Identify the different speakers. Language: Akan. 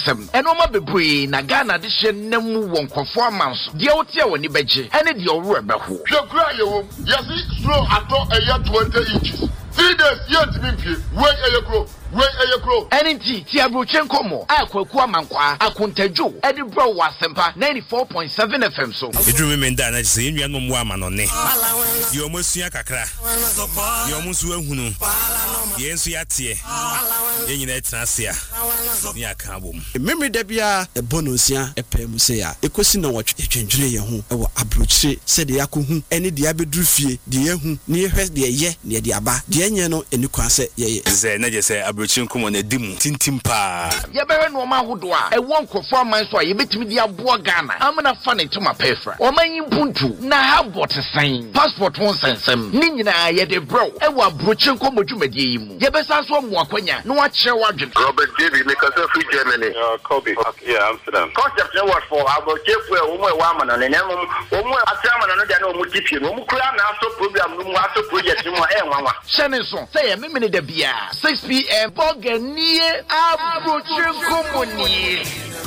Speaker 1: asem enoma bebree na Ghana de hye namu won kwofo amanso de wotia woni beje ene de owro ebeho
Speaker 2: hwekura yewo yesi slow ato eya 20 inches 3 days yet me wey eyekro
Speaker 1: Enti ti abrochen komo akwaku amankwa akontajo edi bro wasempa 94.7 FM so
Speaker 3: edru me nda na se enua no mo amanone ye omosua kakra ye omusu ahunu ye ensu yatie ye nyina etrasia ni aka bom
Speaker 4: memre da bia ebonosia epem se ya ekosi na wotwe twendwene ye ho ewo abrochire se de yakohu ene de abedru fie de yehu ne yehwe de ye ne de aba de enye no eni kwa se ye
Speaker 3: ze na je se chinkumo na dimu tintimpa
Speaker 1: ye bere no ma hodo a e won krofo aman so a ye betimi di aboa Ghana amana fa ne tuma pefra o man yimpuntu na habot sign passport won sensem ni nyina ye de bro e wa brochin ko modwumadie yi mu ye besa so mo akwanya no wa kire wadwen
Speaker 2: Robert David make us free Germany Kobe yeah Amsterdam concept what for about chefu e wo mo e wa amana ne nemu wo mo atiamana no dia na o mo tipie no mo kura na so program no mo aso project mo e nwanwa
Speaker 1: shene so say ye memene da bia 6 p.m. Boganie Abrochen Company.